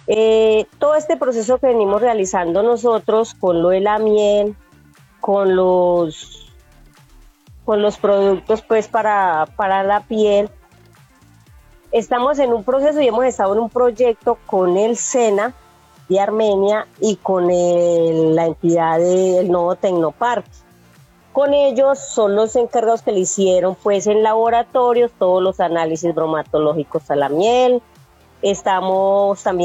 Todo este proceso que venimos realizando nosotros con lo de la miel, con los productos pues para la piel, estamos en un proceso y hemos estado en un proyecto con el SENA de Armenia y con la entidad del Nuevo Tecnoparque. Con ellos son los encargados que le hicieron pues en laboratorios todos los análisis bromatológicos a la miel. Estamos también